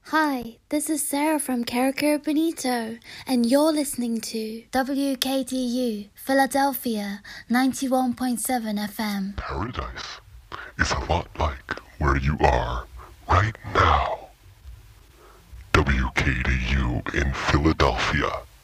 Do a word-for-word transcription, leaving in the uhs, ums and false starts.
Hi, this is Sarah from Caracara Bonito, and you're listening to W K T U, Philadelphia, ninety-one point seven F M. Paradise is a lot like where you are right now. W K T U in Philadelphia.